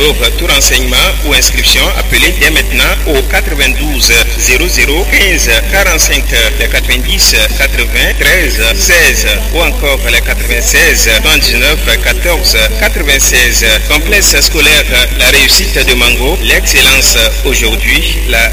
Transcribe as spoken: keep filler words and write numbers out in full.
Pour tout renseignement ou inscription, appelez dès maintenant au quatre-vingt-douze zéro zéro quinze quarante-cinq le quatre-vingt-dix quatre-vingts treize seize ou encore le quatre-vingt-seize soixante-dix-neuf quatorze quatre-vingt-seize. Complexe scolaire La Réussite de Mango, l'excellence aujourd'hui, la